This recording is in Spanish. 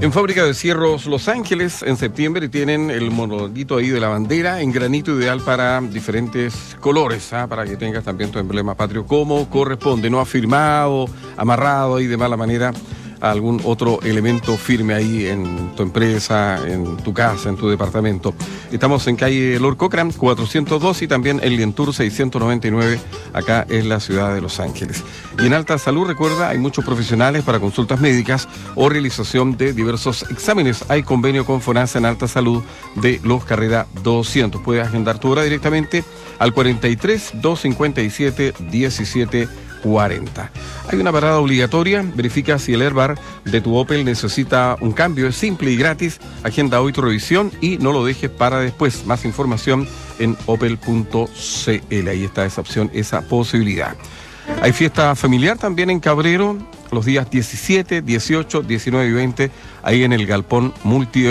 En Fábrica de Cierros Los Ángeles, en septiembre, tienen el monolito ahí de la bandera en granito, ideal para diferentes colores, para que tengas también tu emblema patrio como corresponde, no afirmado, amarrado ahí de mala manera a algún otro elemento firme ahí en tu empresa, en tu casa, en tu departamento. Estamos en calle Lord Cochrane 402 y también en Lientour 699, acá en la ciudad de Los Ángeles. Y en Alta Salud, recuerda, hay muchos profesionales para consultas médicas o realización de diversos exámenes. Hay convenio con FONASA en Alta Salud de Los Carrera 200. Puedes agendar tu hora directamente al 43 257 1740. Hay una parada obligatoria. Verifica si el airbag de tu Opel necesita un cambio. Es simple y gratis. Agenda hoy tu revisión y no lo dejes para después. Más información en opel.cl. Ahí está esa opción, esa posibilidad. Hay fiesta familiar también en Cabrero los días 17, 18, 19 y 20, ahí en el Galpón Multi